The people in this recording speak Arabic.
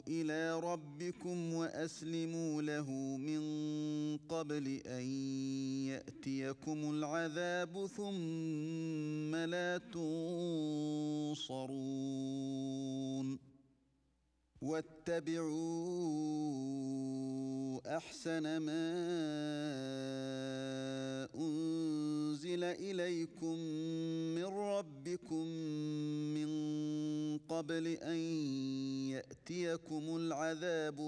إلى ربكم وأسلموا له من قبل أن يأتيكم العذاب ثم لا تنصرون واتبعوا أحسن ما أنزل إليكم من ربكم من قبل أن يأتيكم العذاب